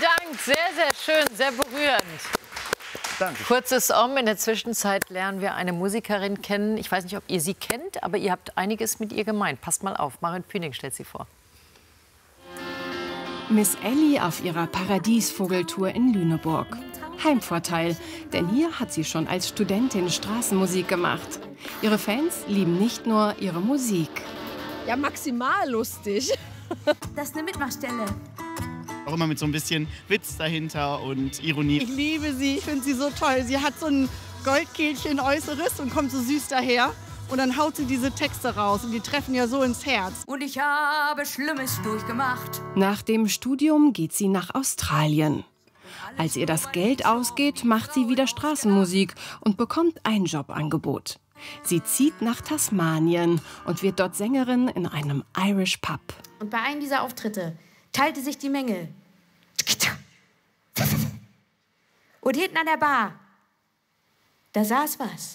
Dank. Sehr, sehr schön, sehr berührend. Danke. Kurzes In der Zwischenzeit lernen wir eine Musikerin kennen. Ich weiß nicht, ob ihr sie kennt, aber ihr habt einiges mit ihr gemeint. Passt mal auf, Maren Püning stellt sie vor. Miss Ellie auf ihrer Paradiesvogeltour in Lüneburg. Heimvorteil, denn hier hat sie schon als Studentin Straßenmusik gemacht. Ihre Fans lieben nicht nur ihre Musik. Ja, maximal lustig. Das ist eine Mitmachstelle. Auch immer mit so ein bisschen Witz dahinter und Ironie. Ich liebe sie, ich finde sie so toll. Sie hat so ein Goldkehlchen Äußeres und kommt so süß daher. Und dann haut sie diese Texte raus und die treffen ja so ins Herz. Und ich habe Schlimmes durchgemacht. Nach dem Studium geht sie nach Australien. Als ihr das Geld ausgeht, macht sie wieder Straßenmusik und bekommt ein Jobangebot. Sie zieht nach Tasmanien und wird dort Sängerin in einem Irish Pub. Und bei einem dieser Auftritte teilte sich die Menge. Und hinten an der Bar, da saß was.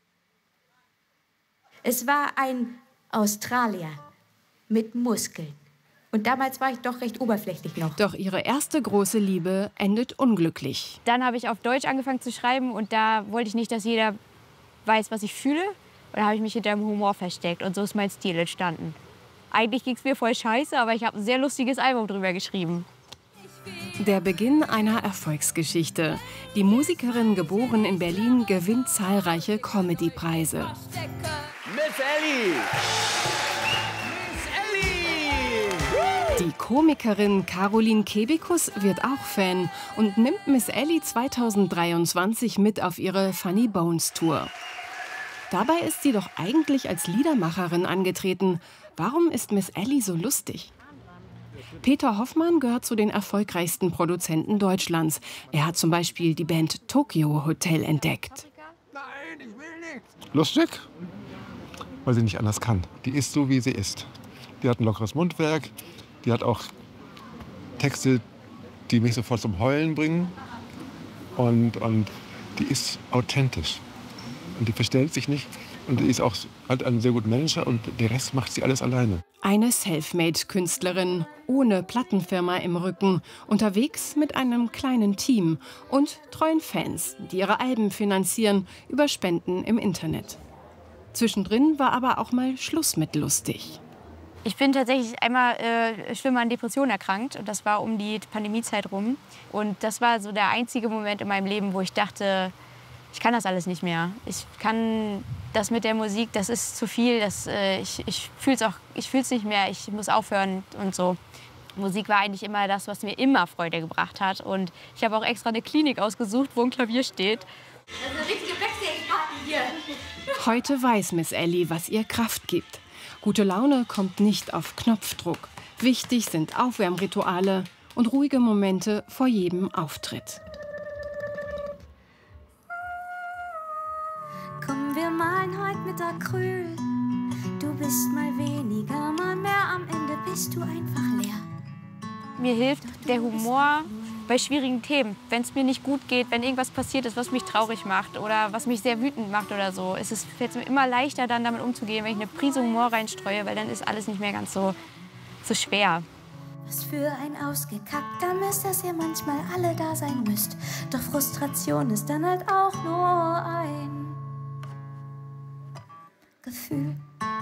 Es war ein Australier mit Muskeln. Und damals war ich doch recht oberflächlich noch. Doch ihre erste große Liebe endet unglücklich. Dann habe ich auf Deutsch angefangen zu schreiben und da wollte ich nicht, dass jeder weiß, was ich fühle. Und da habe ich mich hinter dem Humor versteckt und so ist mein Stil entstanden. Eigentlich ging es mir voll scheiße, aber ich habe ein sehr lustiges Album drüber geschrieben. Der Beginn einer Erfolgsgeschichte. Die Musikerin, geboren in Berlin, gewinnt zahlreiche Comedy-Preise. Miss Ellie! Miss Ellie! Die Komikerin Caroline Kebekus wird auch Fan und nimmt Miss Ellie 2023 mit auf ihre Funny Bones Tour. Dabei ist sie doch eigentlich als Liedermacherin angetreten. Warum ist Miss Ellie so lustig? Peter Hoffmann gehört zu den erfolgreichsten Produzenten Deutschlands. Er hat zum Beispiel die Band Tokyo Hotel entdeckt. Nein, ich will nicht. Lustig? Weil sie nicht anders kann. Die ist so, wie sie ist. Die hat ein lockeres Mundwerk. Die hat auch Texte, die mich sofort zum Heulen bringen. Und die ist authentisch. Und die verstellt sich nicht. Und die ist auch halt ein sehr guter Manager. Und der Rest macht sie alles alleine. Eine Selfmade-Künstlerin, ohne Plattenfirma im Rücken, unterwegs mit einem kleinen Team und treuen Fans, die ihre Alben finanzieren über Spenden im Internet. Zwischendrin war aber auch mal Schluss mit lustig. Ich bin tatsächlich einmal schlimm an Depressionen erkrankt und das war um die Pandemiezeit rum. Und das war so der einzige Moment in meinem Leben, wo ich dachte, ich kann das alles nicht mehr. Ich kann das mit der Musik, das ist zu viel. Ich fühle es nicht mehr, ich muss aufhören und so. Musik war eigentlich immer das, was mir immer Freude gebracht hat. Und ich habe auch extra eine Klinik ausgesucht, wo ein Klavier steht. Das ist eine richtige Backstage-Party hier. Heute weiß Miss Ellie, was ihr Kraft gibt. Gute Laune kommt nicht auf Knopfdruck. Wichtig sind Aufwärmrituale und ruhige Momente vor jedem Auftritt. Komm, wir malen heute mit Acryl. Du bist mal weniger, mal mehr, am Ende bist du einfach leer. Mir hilft der Humor bei schwierigen Themen. Wenn es mir nicht gut geht, wenn irgendwas passiert ist, was mich traurig macht oder was mich sehr wütend macht oder so, fällt es mir immer leichter, dann damit umzugehen, wenn ich eine Prise Humor reinstreue, weil dann ist alles nicht mehr ganz so schwer. Was für ein ausgekackter Mist, dass ihr manchmal alle da sein müsst. Doch Frustration ist dann halt auch nur ein Gefühl.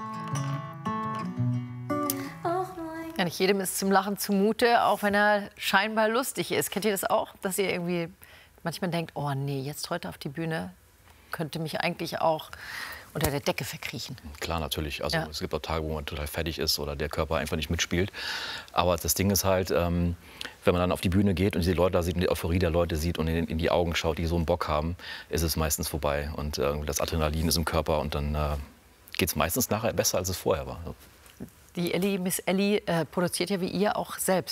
Ja, nicht jedem ist zum Lachen zumute, auch wenn er scheinbar lustig ist. Kennt ihr das auch, dass ihr irgendwie manchmal denkt, oh nee, jetzt heute auf die Bühne, könnte mich eigentlich auch unter der Decke verkriechen? Klar, natürlich. Also ja. Es gibt auch Tage, wo man total fertig ist oder der Körper einfach nicht mitspielt. Aber das Ding ist halt, wenn man dann auf die Bühne geht und die Leute da sieht und die Euphorie der Leute sieht und in die Augen schaut, die so einen Bock haben, ist es meistens vorbei. Und das Adrenalin ist im Körper und dann geht es meistens nachher besser, als es vorher war. Die Ellie, Miss Ellie, produziert ja wie ihr auch selbst.